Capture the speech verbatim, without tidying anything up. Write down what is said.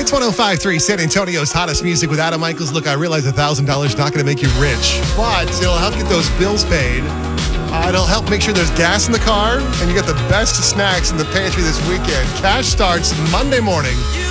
It's one oh five point three, San Antonio's hottest music with Adam Michaels. Look, I realize one thousand dollars is not going to make you rich, but it'll help get those bills paid. Uh, it'll help make sure there's gas in the car, and you got the best snacks in the pantry this weekend. Cash starts Monday morning.